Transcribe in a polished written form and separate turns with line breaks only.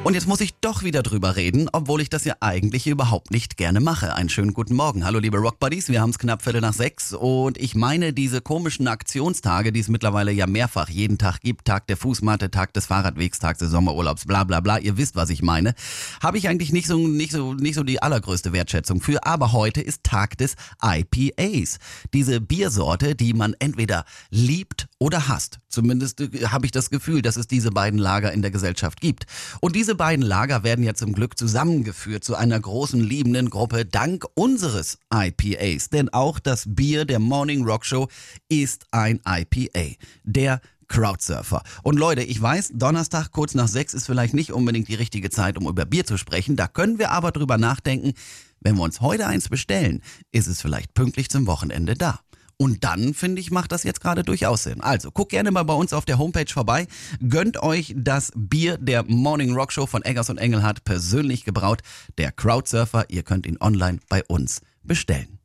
Und jetzt muss ich doch wieder drüber reden, obwohl ich das ja eigentlich überhaupt nicht gerne mache. Einen schönen guten Morgen. Hallo liebe Rockbuddies, wir haben es knapp 5:45 und ich meine diese komischen Aktionstage, die es mittlerweile ja mehrfach jeden Tag gibt, Tag der Fußmatte, Tag des Fahrradwegs, Tag des Sommerurlaubs, bla bla bla, ihr wisst, was ich meine, habe ich eigentlich nicht so die allergrößte Wertschätzung für, aber heute ist Tag des IPAs. Diese Biersorte, die man entweder liebt oder hasst. Zumindest habe ich das Gefühl, dass es diese beiden Lager in der Gesellschaft gibt. Und diese beiden Lager werden ja zum Glück zusammengeführt zu einer großen liebenden Gruppe dank unseres IPAs. Denn auch das Bier der Morning Rock Show ist ein IPA. Der Crowdsurfer. Und Leute, ich weiß, Donnerstag kurz nach 6 ist vielleicht nicht unbedingt die richtige Zeit, um über Bier zu sprechen. Da können wir aber drüber nachdenken, wenn wir uns heute eins bestellen, ist es vielleicht pünktlich zum Wochenende da. Und dann, finde ich, macht das jetzt gerade durchaus Sinn. Also, guckt gerne mal bei uns auf der Homepage vorbei. Gönnt euch das Bier der Morning Rock Show von Eggers und Engelhardt persönlich gebraut. Der Crowdsurfer, ihr könnt ihn online bei uns bestellen.